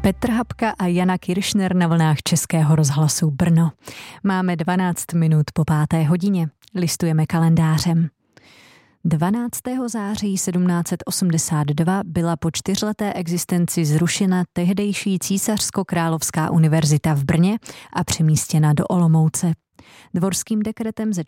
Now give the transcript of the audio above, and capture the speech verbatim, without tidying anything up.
Petr Habka a Jana Kiršner na vlnách Českého rozhlasu Brno. Máme dvanáct minut po páté hodině. Listujeme kalendářem. dvanáctého září sedmnáct set osmdesát dva byla po čtyřleté existenci zrušena tehdejší Císařsko-královská univerzita v Brně a přemístěna do Olomouce. Dvorským dekretem ze